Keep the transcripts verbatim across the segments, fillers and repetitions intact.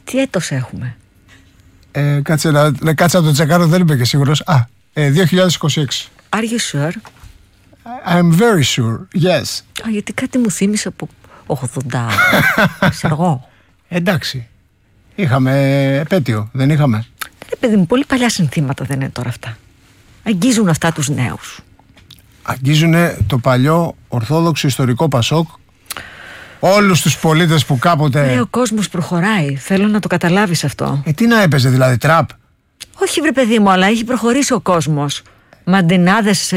Τι έτος έχουμε? Ε, κάτσε, να, κάτσε να το τσεκάρω, δεν είμαι και σίγουρος. Α, ε, δύο χιλιάδες είκοσι έξι. Are you sure? I'm very sure, yes. Α, γιατί κάτι μου θύμισε από ογδόντα, ξέρω εγώ. Εντάξει, είχαμε επέτειο, δεν είχαμε? Ε, παιδί μου, πολύ παλιά συνθήματα δεν είναι τώρα αυτά. Αγγίζουν αυτά τους νέους. Αγγίζουν το παλιό ορθόδοξο ιστορικό Πασόκ. Όλους τους πολίτες που κάποτε... Ε, ο κόσμος προχωράει, θέλω να το καταλάβεις αυτό. Ε, τι να έπαιζε δηλαδή, τραπ? Όχι βρε παιδί μου, αλλά έχει προχωρήσει ο κόσμος. Μαντινάδες,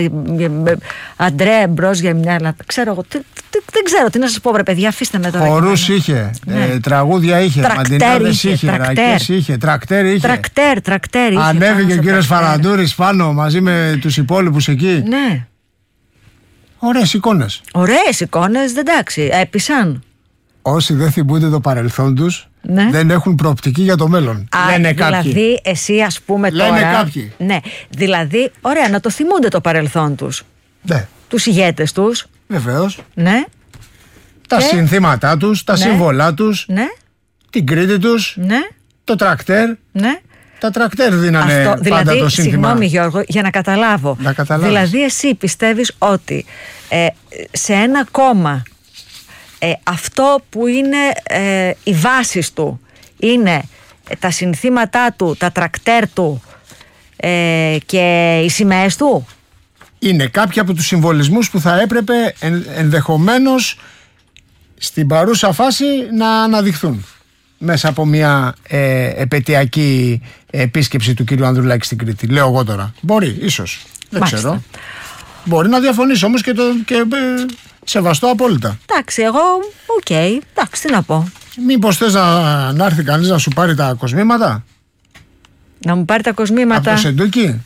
Αντρέ μπρος για μια Ελλάδα. Ξέρω εγώ, δεν ξέρω τι να σας πω βρε παιδιά, αφήστε με τώρα. Χορούς είχε, ναι. ε, τραγούδια είχε, μαντινάδες είχε, είχε ρακές είχε, τρακτέρ είχε. Τρακτέρ, τρακτέρ είχε. Ανέβηκε ο κύριος Φαραντούρης πάνω μαζί με τους υπόλοιπους εκεί. Ναι. Ωραίες εικόνες. Ωραίες εικόνες, δεν εντάξει, έπεισαν. Όσοι δεν θυμούνται το παρελθόν τους, ναι, δεν έχουν προοπτική για το μέλλον. Α, λένε δηλαδή, κάποιοι. εσύ ας πούμε λένε τώρα. Λένε κάποιοι. Ναι, δηλαδή, ωραία, να το θυμούνται το παρελθόν τους. Ναι. Τους ηγέτες τους. Βεβαίως. Ναι. Τα και... συνθήματά τους, τα ναι, σύμβολά τους. Ναι. Την Κρήτη τους. Ναι. Το τρακτέρ. Ναι. Τα τρακτέρ δίνανε αυτό, πάντα δηλαδή, το σύνθημα. Συγγνώμη Γιώργο, για να καταλάβω. Να καταλάβεις. Δηλαδή εσύ πιστεύεις ότι ε, σε ένα κόμμα ε, αυτό που είναι ε, οι βάσεις του είναι ε, τα συνθήματά του, τα τρακτέρ του ε, και οι σημαίες του. Είναι κάποιοι από τους συμβολισμούς που θα έπρεπε εν, ενδεχομένως στην παρούσα φάση να αναδειχθούν μέσα από μια ε, επαιτειακή επίσκεψη του κύριου Ανδρουλάκη στην Κρήτη. Λέω εγώ τώρα. Μπορεί, ίσως. Δεν Μάλιστα. ξέρω. Μπορεί να διαφωνήσω όμως και, το, και ε, σεβαστώ απόλυτα. Εντάξει, εγώ, οκ. Okay. Εντάξει, τι να πω. Μήπως θες να, να έρθει κανείς να σου πάρει τα κοσμήματα? Να μου πάρει τα κοσμήματα. Από το Σεντούκι.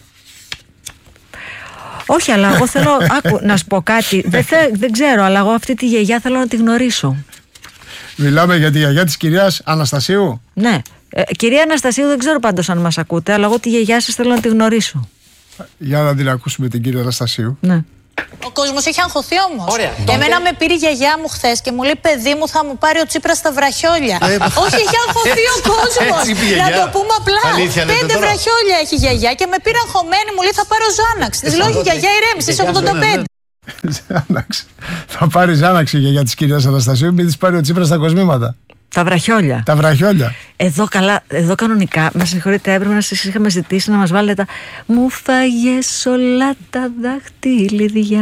Όχι, αλλά εγώ θέλω άκου, να σου πω κάτι. Δεν, θε, δεν ξέρω, αλλά εγώ αυτή τη γιαγιά θέλω να τη γνωρίσω. Μιλάμε για τη γιαγιά της κυρίας Αναστασίου. Ναι. Ε, κυρία Αναστασίου, δεν ξέρω πάντως αν μας ακούτε, αλλά εγώ τη γιαγιά σας θέλω να τη γνωρίσω. Για να την ακούσουμε την κυρία Αναστασίου. Ναι. Ο κόσμος έχει αγχωθεί όμως. Ωραία. Εμένα με πήρε η γιαγιά μου χθες και μου λέει: παιδί μου, θα μου πάρει ο Τσίπρας στα βραχιόλια. Όχι, έχει αγχωθεί ο κόσμος. Να το πούμε απλά. Πέντε βραχιόλια έχει η γιαγιά και με πήρε αγχωμένη, μου λέει: θα πάρω Ζάναξ. Της λέω: όχι, γιαγιά, ηρέμησε, είσαι ογδόντα πέντε. Ζάναξ. Θα πάρει Ζάναξ η γιαγιά της κυρίας Αναστασίου, μην της πάρει ο Τσίπρας στα κοσμήματα. Τα βραχιόλια. Τα βραχιόλια. Εδώ καλά, εδώ κανονικά, με συγχωρείτε, έπρεπε να σας είχαμε ζητήσει να μας βάλετε τα. Μου φάγες όλα τα δαχτυλίδια.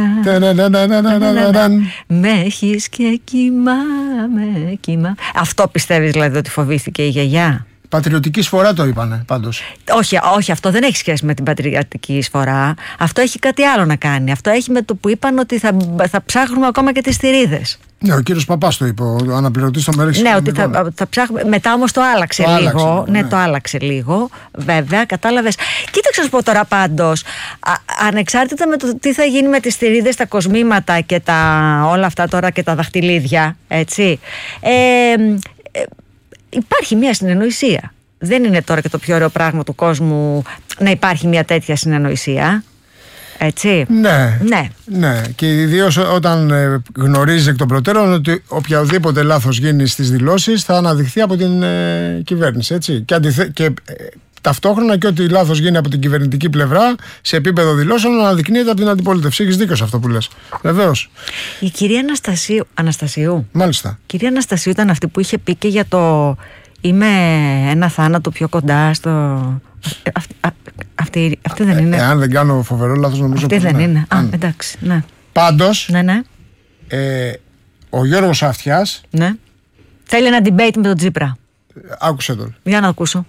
Με έχεις και κοιμάμαι, κοιμά. Αυτό πιστεύεις δηλαδή ότι φοβήθηκε η γιαγιά? Πατριωτική εισφορά το είπανε πάντως. Όχι, όχι, αυτό δεν έχει σχέση με την πατριωτική εισφορά. Αυτό έχει κάτι άλλο να κάνει. Αυτό έχει με το που είπαν ότι θα, θα ψάχνουμε ακόμα και τις θηρίδες. Ναι, ο κύριος Παπάς το είπε, ο αναπληρωτής των Μερέξης. Ναι, ότι θα, θα ψάχνουμε. Μετά όμως το άλλαξε το λίγο. Άλλαξε, ναι, ναι, το άλλαξε λίγο. Βέβαια, κατάλαβες. Κοίταξε να σου πω τώρα πάντως. Α, ανεξάρτητα με το τι θα γίνει με τις θηρίδες, τα κοσμήματα και τα, όλα αυτά τώρα και τα δαχτυλίδια, έτσι. Ε, ε, υπάρχει μια συνεννοησία. Δεν είναι τώρα και το πιο ωραίο πράγμα του κόσμου να υπάρχει μια τέτοια συνεννοησία. Έτσι. Ναι, ναι. ναι. Και ιδίως όταν ε, γνωρίζεις εκ των προτέρων ότι οποιαδήποτε λάθος γίνει στις δηλώσεις θα αναδειχθεί από την ε, κυβέρνηση. Έτσι. Και, αντιθε... και ε, ταυτόχρονα και ότι λάθος γίνει από την κυβερνητική πλευρά σε επίπεδο δηλώσεων αναδεικνύεται από την αντιπολίτευση. Έχεις δίκιο σε αυτό που λες. Βεβαίως. Η κυρία Αναστασίου. Αναστασίου. Μάλιστα. Η κυρία Αναστασίου ήταν αυτή που είχε πει και για το είμαι ένα θάνατο πιο κοντά στο. Αυτή, α, αυτή, αυτή δεν είναι. Εάν δεν κάνω φοβερό λάθος, νομίζω αυτή πως δεν ναι. είναι. Α, Αν. εντάξει. Ναι. Πάντως, ναι, ναι. Ε, ο Γιώργος Αυτιάς. Ναι. Θέλει ένα debate με τον Τσίπρα. Άκουσε τον. Για να ακούσω.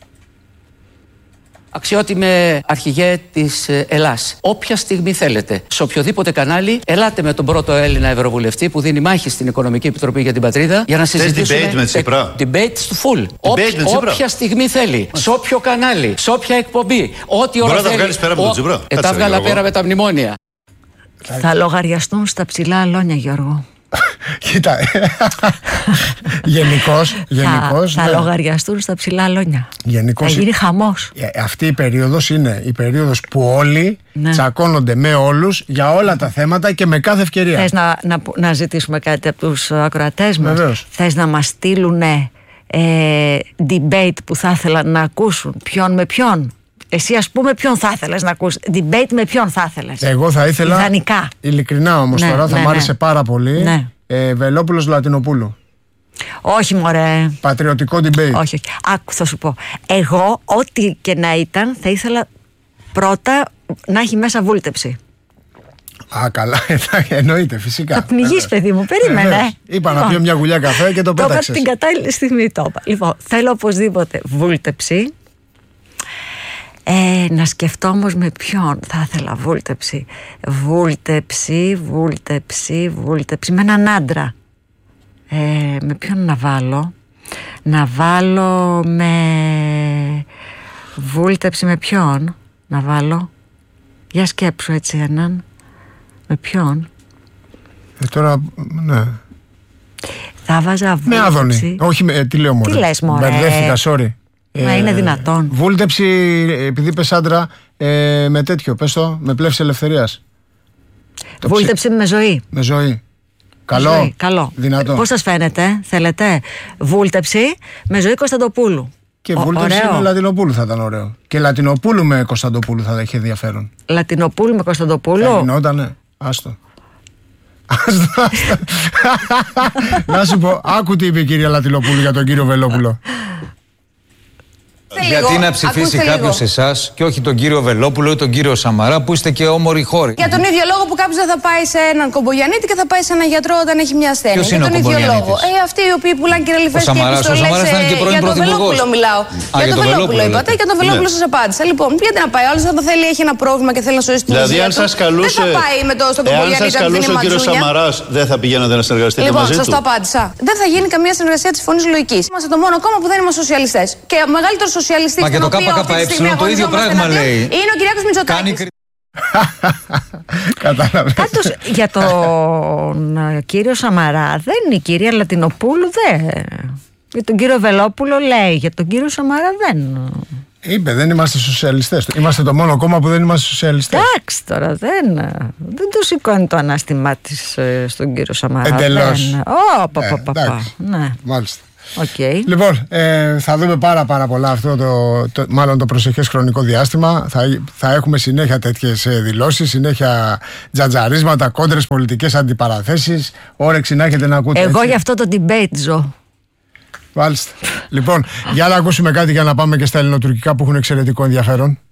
Αξιότιμε αρχηγέ της Ελλάς, όποια στιγμή θέλετε, σε οποιοδήποτε κανάλι, ελάτε με τον πρώτο Έλληνα Ευρωβουλευτή που δίνει μάχη στην Οικονομική Επιτροπή για την Πατρίδα για να συζητήσουμε. Debate με Τσίπρα. Debate στο full. Debate Ό, όποια στιγμή θέλει, σε όποιο κανάλι, σε όποια εκπομπή, ό,τι ώρα θέλει. Μπορεί να τα βγάλεις πέρα από τον Τσίπρα. Ε, τα βγάλα πέρα με τα μνημόνια. Θα λογαριαστούν στα ψηλά αλόνια, Γιώργο. Κοίτα, γενικώς, γενικώς θα, ναι. θα λογαριαστούν στα ψηλά αλόνια. Γενικώς, θα γίνει χαμός. Αυτή η περίοδος είναι η περίοδος που όλοι ναι. τσακώνονται με όλους για όλα τα θέματα και με κάθε ευκαιρία. Θες να, να, να ζητήσουμε κάτι από τους ακροατές μας? Βεβαίως. Θες να μας στείλουν ε, debate που θα ήθελαν να ακούσουν? Ποιον με ποιον? Εσύ, ας πούμε, ποιον θα ήθελες να ακούσεις? Debate με ποιον θα ήθελες? Εγώ θα ήθελα. Ιδανικά. Ειλικρινά όμως, ναι, τώρα θα ναι, μ' άρεσε ναι. πάρα πολύ. Ναι. Ε, Βελόπουλος Λατινοπούλου. Όχι, μωρέ. Πατριωτικό debate. Όχι, όχι. Άκου, θα σου πω. Εγώ, ό,τι και να ήταν, θα ήθελα πρώτα να έχει μέσα βούλτεψη. Α, καλά, εννοείται, φυσικά. Θα πνιγείς, παιδί μου, περίμενε. Ε, είπα να πιω μια γουλιά καφέ και το πέταξες. Το είπα την κατάλληλη στιγμή, το είπα. Λοιπόν, θέλω οπωσδήποτε βούλτεψη. Ε, να σκεφτώ όμως με ποιον θα ήθελα βούλτεψη. Βούλτεψη, βούλτεψη, βούλτεψη. Με έναν άντρα. Ε, με ποιον να βάλω? Να βάλω με βούλτεψη με ποιον? Να βάλω? Για σκέψου έτσι έναν. Με ποιον? Ε, τώρα, ναι. Θα βάζα βούλτεψη. Με Άδωνη. Όχι, με, τι λέω μωρέ. Τι λες μωρέ? Μπερδεύτηκα, sorry. Μα ε, είναι δυνατόν? Βούλτεψη, επειδή είπες άντρα, ε, με τέτοιο, πες το, με πλεύση ελευθερίας. Βούλτεψη ψη... με ζωή. Με ζωή. Καλό. Ζωή, καλό. Δυνατό. Πώς σας φαίνεται, θέλετε? Βούλτεψη με ζωή Κωνσταντοπούλου. Και βούλτεψη με Λατινοπούλου θα ήταν ωραίο. Και Λατινοπούλου με Κωνσταντοπούλου θα είχε ενδιαφέρον. Λατινοπούλου με Κωνσταντοπούλου. Θα γινότανε. Άστο. Άστο, άστο. Να σου πω, άκου τι είπε η κυρία Λατινοπούλου για τον κύριο Βελόπουλο. Γιατί να ψηφίσει κάποιος εσάς και όχι τον κύριο Βελόπουλο ή τον κύριο Σαμαρά που είστε και όμοροι χώροι? Για τον ίδιο λόγο που κάποιος δεν θα πάει σε έναν κομπογιανίτη και θα πάει σε έναν γιατρό όταν έχει μια ασθένεια. Ποιος είναι για τον ο ίδιο λόγο. Ε, αυτοί οι οποίοι πουλάνε κυραλιφές και επιστολές. Ο Σαμαράς ήταν και πρώην για τον Βελόπουλο μιλάω. Α, για τον Βελόπουλο είπατε και για τον Βελόπουλο σας απάντησα. Λοιπόν, γιατί να πάει, άλλος όταν θέλει έχει ένα πρόβλημα και θέλει να σώσει την υγεία του. Δηλαδή, αν σας καλούσε. Δεν θα πάει με το στον κομπογιανίτη αν δίνει ματζούνια. ο κύριος Σαμαράς, δεν θα πηγαίνατε να συνεργαστείτε λοιπόν, μαζί του? Λοιπόν, σας το απάντησα. Δεν θα γίνει καμία συνεργασία της Φωνής Λογικής. Είμαστε το μόνο κόμμα που δεν είμαστε σοσιαλιστές. Και ο μεγαλύτερος σοσιαλιστής το το ίδιο πράγμα λέει. Είναι ο Κυριάκος Μητσοτάκης. Κατάλαβες. Πάντως για τον κύριο Σαμαρά δεν είναι η κυρία Λατινοπούλου, δεν. Για τον κύριο Βελόπουλο λέει, για τον κύριο Σαμαρά δεν. Είπε, δεν είμαστε σοσιαλιστές. Είμαστε το μόνο κόμμα που δεν είμαστε σοσιαλιστές. Εντάξει τώρα, δεν, δεν του σηκώνει το ανάστημά της στον κύριο Σαμαρά. Εντελώς. Ω, πα, πα, πα, πα. Ναι. Μάλιστα. Okay. Λοιπόν, ε, θα δούμε πάρα πάρα πολλά αυτό το, το μάλλον το προσεχές χρονικό διάστημα. Θα, θα έχουμε συνέχεια τέτοιες δηλώσεις, συνέχεια τζατζαρίσματα, κόντρες, πολιτικές αντιπαραθέσεις. Όρεξη να έχετε να ακούτε. Εγώ έτσι. γι' αυτό το debate ζω. Μάλιστα. Λοιπόν, για να ακούσουμε κάτι για να πάμε και στα ελληνοτουρκικά που έχουν εξαιρετικό ενδιαφέρον.